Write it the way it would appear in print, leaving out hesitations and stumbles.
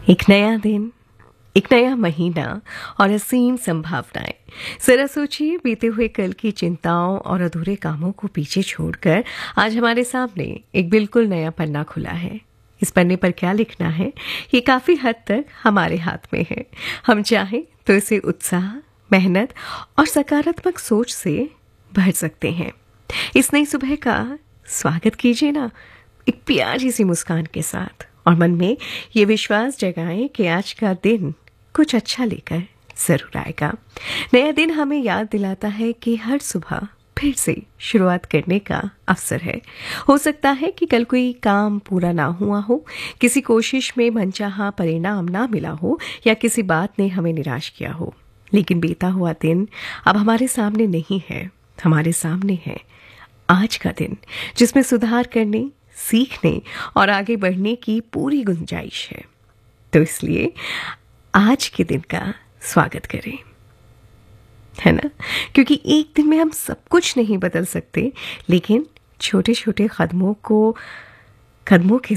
एक नया दिन, एक नया महीना और असीम संभावनाएं। जरा सोचिए, बीते हुए कल की चिंताओं और अधूरे कामों को पीछे छोड़कर आज हमारे सामने एक बिल्कुल नया पन्ना खुला है। इस पन्ने पर क्या लिखना है, ये काफी हद तक हमारे हाथ में है। हम चाहें तो इसे उत्साह, मेहनत और सकारात्मक सोच से भर सकते हैं। इस नई सुबह का स्वागत कीजिए ना, एक प्यारी सी मुस्कान के साथ, और मन में ये विश्वास जगाएं कि आज का दिन कुछ अच्छा लेकर जरूर आएगा। नया दिन हमें याद दिलाता है कि हर सुबह फिर से शुरुआत करने का अवसर है। हो सकता है कि कल कोई काम पूरा ना हुआ हो, किसी कोशिश में मनचाहा परिणाम ना मिला हो, या किसी बात ने हमें निराश किया हो, लेकिन बीता हुआ दिन अब हमारे सामने नहीं है। हमारे सामने है आज का दिन, जिसमें सुधार करने, सीखने और आगे बढ़ने की पूरी गुंजाइश है। तो इसलिए आज के दिन का स्वागत करें, है ना? क्योंकि एक दिन में हम सब कुछ नहीं बदल सकते, लेकिन छोटे छोटे कदमों के